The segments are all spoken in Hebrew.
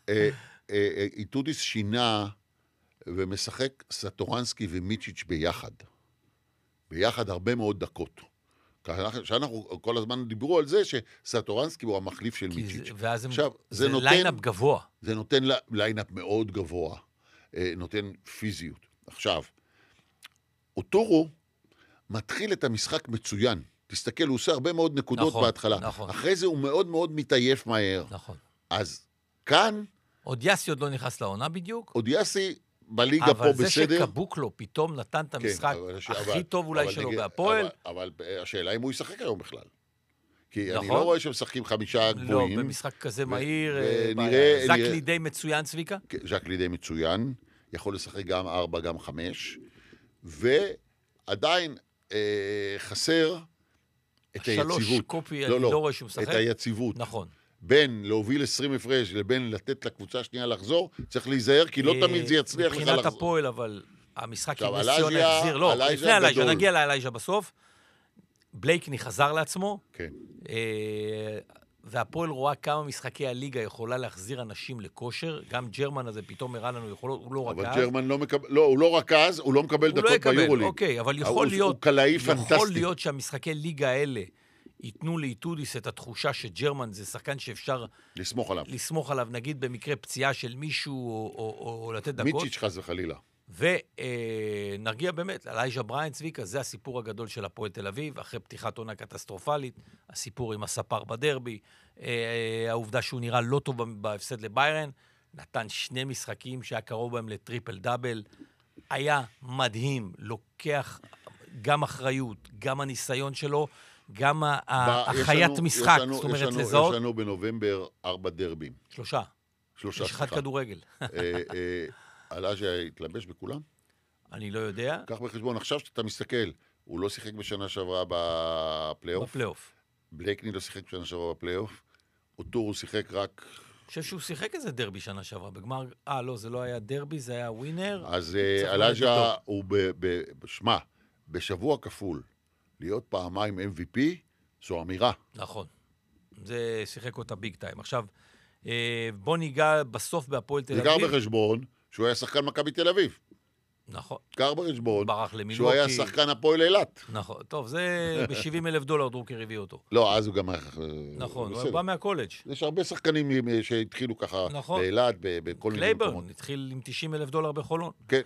איתודיס שינה ומשחק סטורנסקי ומיצ'יץ' ביחד. ביחד הרבה מאוד דקות. שאנחנו כל הזמן דיברו על זה שסטורנסקי הוא המחליף של מיצ'יץ'. ואז זה ליינאפ גבוה. זה נותן ליינאפ מאוד גבוה. נותן פיזיות. עכשיו, אוטורו מתחיל את המשחק מצוין. תסתכל, הוא עושה הרבה מאוד נקודות בהתחלה. נכון. אחרי זה הוא מאוד מאוד מתעייף מהר. נכון. אז כאן... אודיאסי עוד לא נכנס לעונה בדיוק. אודיאסי בליגה פה בסדר. אבל זה שקבוקלו פתאום נתן את המשחק הכי טוב אולי שלו בהפועל. אבל השאלה אם הוא ישחק היום בכלל. כי אני לא רואה שמשחקים 5 גבוהים. לא, במשחק כזה מהיר. ז'ק לידי מצוין, צביקה? ז'ק לידי מצוין. יכול לשחק גם 4, גם 5. ועדיין חסר את היציבות. 3 קופי, אני לא רואה שהוא משחק. את היציבות. נכון. בין להוביל 20 הפרש לבין לתת לקבוצה השנייה לחזור, צריך להיזהר, כי לא תמיד זה יצליח לך לחזור. מבחינת הפועל, אבל המשחק עם נסיון החזיר, לא, לפני אלייג'ה, נגיע לאלייג'ה בסוף. בלייקני חזר לעצמו. כן. והפועל רואה כמה משחקי הליגה יכולה להחזיר אנשים לכושר. גם ג'רמן הזה פתאום הראה לנו, הוא לא רכז. אבל ג'רמן לא מקבל, לא, הוא לא רכז, הוא לא מקבל דקות ביורוליג. אוקיי, אבל יכול להיות שהמשחקי ליגה האלה ייתנו לאיתודיס את התחושה שג'רמן זה שחקן שאפשר לסמוך עליו, נגיד במקרה פציעה של מישהו או לתת דקות. מיצ'יץ' חס וחלילה. ונרגיע באמת, אלייג'ה בריין, צביקה, זה הסיפור הגדול של הפועל תל אביב, אחרי פתיחת עונה קטסטרופלית, הסיפור עם הספר בדרבי, העובדה שהוא נראה לא טוב בהפסד לביירן, נתן 2 משחקים שהיה קרוב בהם לטריפל דאבל, היה מדהים, לוקח גם אחריות, גם הניסיון שלו, גם החיית משחק, זאת אומרת לזהות. יש לנו בנובמבר 4 דרבים. 3. יש 1 כדורגל. אלייג'ה התלבש בכולם? אני לא יודע. קח בחשבון, עכשיו שאתה מסתכל, הוא לא שיחק בשנה שעברה בפלייאוף. בלייקני לא שיחק בשנה שעברה בפלייאוף. אוטורו שיחק רק... אני חושב שהוא שיחק איזה דרבי שנה שעברה. בגמר... לא, זה לא היה דרבי, זה היה ווינר. אז אלייג'ה הוא בשמה, בשבוע כפול, להיות פעמיים MVP, זו אמירה. נכון. זה שיחק אותה ביג טיים. עכשיו, בוא ניגע בסוף בהפועל תל אביב. ניגע בחשבון שהוא היה שחקן מכבי תל אביב. נכון. קר בחשבון ברח למילווקי. שהוא היה שחקן הפועל אילת. נכון. טוב, זה $70,000 דרוקר הביא אותו. לא, אז הוא גם... נכון, הוא בא מהקולג'. יש הרבה שחקנים שהתחילו ככה באילת, בכל מיני מקומות. קלייברן התחיל עם $90,000 בחולון. כן.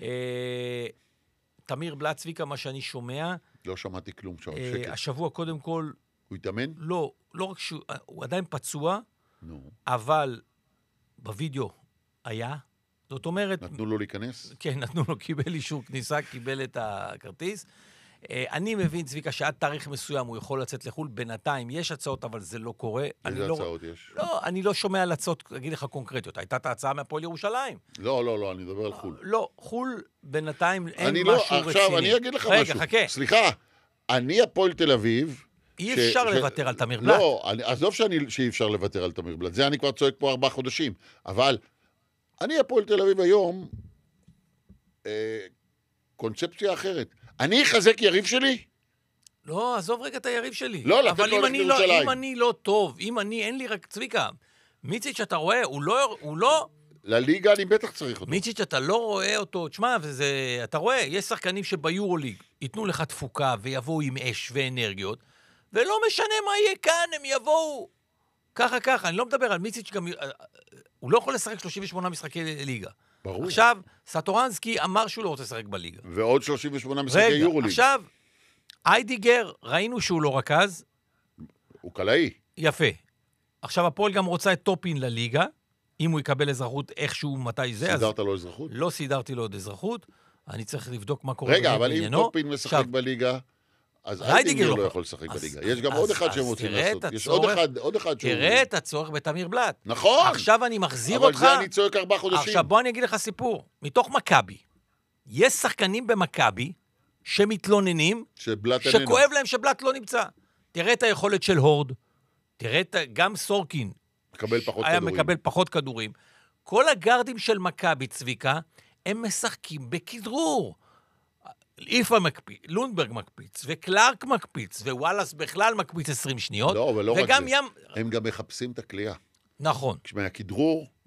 תמיר בלצביקה, מה שאני שומע... לא שמעתי כלום, השבוע קודם כל... הוא התאמן? לא רק שהוא... הוא עדיין פצוע, אבל בווידאו היה... זאת אומרת... נתנו לו להיכנס? כן, נתנו לו, קיבל אישור כניסה, קיבל את הכרטיס. אני מבין, צביקה, שעד תאריך מסוים הוא יכול לצאת לחול. בינתיים יש הצעות, אבל זה לא קורה. איזה הצעות יש? לא, אני לא שומע על הצעות, אגיד לך קונקרטיות. הייתה את ההצעה מהפועל ירושלים. לא, אני מדבר על חול. לא, חול בינתיים אין משהו רציני. עכשיו, אני אגיד לך משהו. רגע, חכה. סליחה, אני הפועל תל אביב... אי אפשר לוותר על תמיר בלט. לא, עזוב שאי אפשר לוותר על תמיר בלט. זה אני כבר צועק פה 4 חודשים. אבל אני הפועל תל אביב היום, קונספציה אחרת. אני אחזק יריב שלי? לא, עזוב רגע את היריב שלי. לא, לתת לו ללכת לירושלים. אם אני לא טוב, אין לי רק צביקה, מיציץ' אתה רואה, הוא לא... לליגה אני בטח צריך אותו. מיציץ' אתה לא רואה אותו, תשמע, אתה רואה, יש שחקנים שביורוליג ייתנו לך תפוקה ויבואו עם אש ואנרגיות, ולא משנה מה יהיה כאן, הם יבואו ככה. אני לא מדבר על מיציץ' גם... הוא לא יכול לשחק 38 משחקי ליגה. ברור. עכשיו, סטורנסקי אמר שהוא לא רוצה לשחק בליגה. ועוד 38 משחקי יורוליג. עכשיו, איידיגר, ראינו שהוא לא רכז. הוא קלעי. יפה. עכשיו, הפועל גם רוצה את טופין לליגה, אם הוא יקבל אזרחות איכשהו מתי זה. סידרת לו אזרחות? לא סידרתי לו עוד אזרחות. אני צריך לבדוק מה קורה. רגע, אבל אם טופין משחק בליגה... אז איידיגר לא יכול לשחק בליגה. יש גם עוד אחד שהם רוצים לעשות. יש עוד אחד שהוא... תראה את הצורך בתמיר בלט. נכון. עכשיו אני מחזיר אותך... אבל זה אני צועק 4 חודשים. עכשיו בוא אני אגיד לך סיפור. מתוך מכבי. יש שחקנים במכבי שמתלוננים... שבלט איננו. שכואב להם שבלט לא נמצא. תראה את היכולת של הורד. תראה גם סורקין. היה מקבל פחות כדורים. כל הגרדים של מכבי, צביקה, הם משחקים בכדרור. איפה מקפיץ, לונדברג מקפיץ, וקלארק מקפיץ, ווואלאס בכלל מקפיץ 20 שניות. לא, אבל לא רק זה. הם גם מחפשים את הקליעה. נכון. כשמהכדרור,